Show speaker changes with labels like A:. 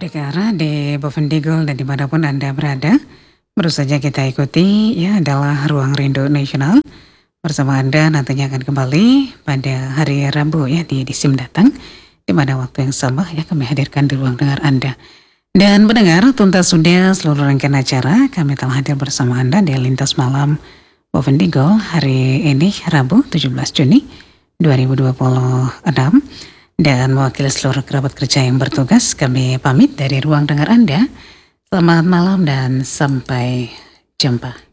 A: Pendengar di Bovendigul dan dimanapun Anda berada, baru saja kita ikuti ya adalah Ruang Rindu Nasional. Bersama Anda nantinya akan kembali pada hari Rabu ya di edisi mendatang, di mana waktu yang sama ya kami hadirkan di ruang dengar Anda. Dan pendengar, tuntas sudah seluruh rangkaian acara, kami telah hadir bersama Anda di Lintas Malam Bovendigul hari ini Rabu 17 Juni 2026. Dan mewakili seluruh kerabat kerja yang bertugas, kami pamit dari ruang dengar Anda. Selamat malam dan sampai jumpa.